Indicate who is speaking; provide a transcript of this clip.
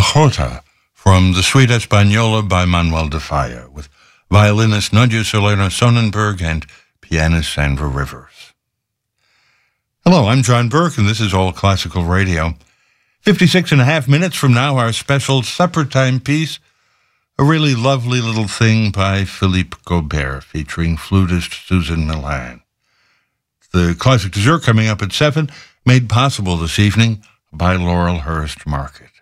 Speaker 1: Jota from the Suite Española by Manuel de Falla, with violinist Nadia Solano Sonnenberg and pianist Sandra Rivers. Hello, I'm John Burke, and this is All Classical Radio. 56 and a half minutes from now, our special supper time piece, a really lovely little thing by Philippe Gobert, featuring flutist Susan Milan. The classic dessert coming up at 7, made possible this evening by Laurelhurst Market.